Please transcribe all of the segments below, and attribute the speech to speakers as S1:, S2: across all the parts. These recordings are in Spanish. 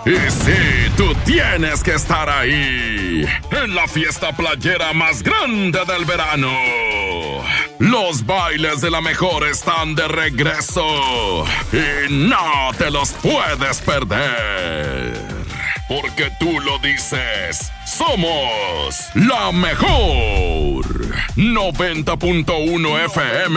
S1: Y sí, tú tienes que estar ahí, en la fiesta playera más grande del verano. Los bailes de la mejor están de regreso y no te los puedes perder. Porque tú lo dices, somos la mejor 90.1 FM.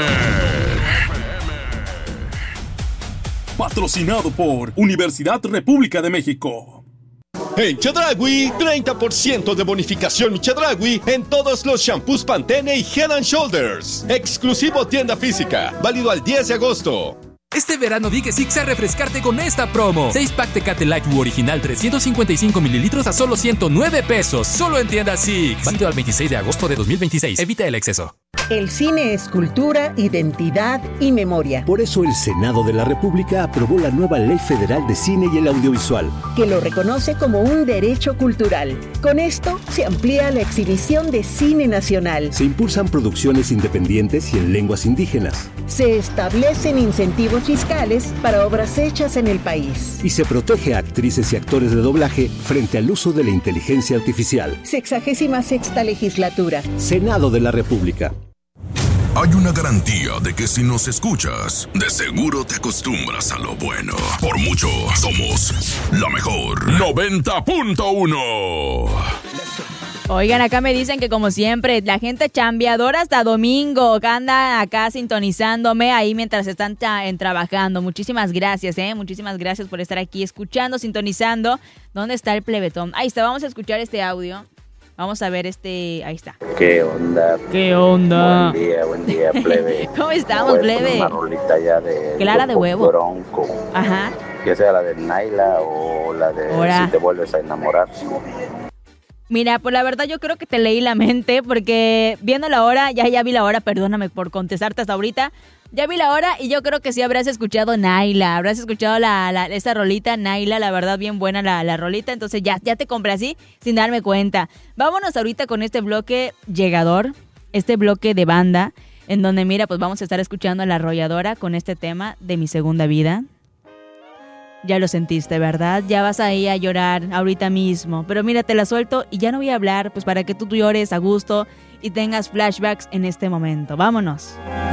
S2: Patrocinado por Universidad República de México.
S3: En Chedraui, 30% de bonificación mi Chedraui en todos los shampoos Pantene y Head & Shoulders. Exclusivo tienda física, válido al 10 de agosto.
S4: Este verano di que Six a refrescarte con esta promo. 6-pack Tecate Light original 355 mililitros a solo 109 pesos. Solo en tienda Six. Válido al 26 de agosto de 2026. Evita el exceso.
S5: El cine es cultura, identidad y memoria.
S6: Por eso el Senado de la República aprobó la nueva Ley Federal de Cine y el Audiovisual,
S5: que lo reconoce como un derecho cultural. Con esto se amplía la exhibición de cine nacional.
S6: Se impulsan producciones independientes y en lenguas indígenas.
S5: Se establecen incentivos fiscales para obras hechas en el país.
S6: Y se protege a actrices y actores de doblaje frente al uso de la inteligencia artificial.
S5: 66ª legislatura.
S6: Senado de la República.
S1: Hay una garantía de que si nos escuchas, de seguro te acostumbras a lo bueno. Por mucho, somos la mejor 90.1.
S7: Oigan, acá me dicen que como siempre, la gente chambeadora hasta domingo, que anda acá sintonizándome ahí mientras están trabajando. Muchísimas gracias, muchísimas gracias por estar aquí escuchando, sintonizando. ¿Dónde está el plebetón? Ahí está, vamos a escuchar este audio. Vamos a ver ahí está.
S8: ¿Qué onda?
S7: ¿Qué onda?
S8: Buen día, plebe.
S7: ¿Cómo estamos, plebe?
S8: Una rolita ya de...
S7: Clara de huevo.
S8: Bronco.
S7: Ajá.
S8: Ya sea la de Naila o la de
S7: Ahora.
S8: Si te vuelves a enamorar.
S7: Mira, pues la verdad yo creo que te leí la mente porque viendo la hora, ya vi la hora, perdóname por contestarte hasta ahorita. Ya vi la hora y yo creo que sí habrás escuchado Naila, habrás escuchado esa rolita Naila, la verdad bien buena la rolita, entonces ya te compré así sin darme cuenta. Vámonos ahorita con este bloque llegador, este bloque de banda, en donde mira, pues vamos a estar escuchando a La Arrolladora con este tema de Mi Segunda Vida. Ya lo sentiste, ¿verdad? Ya vas ahí a llorar ahorita mismo, pero mira, te la suelto y ya no voy a hablar, pues para que tú llores a gusto y tengas flashbacks en este momento. Vámonos.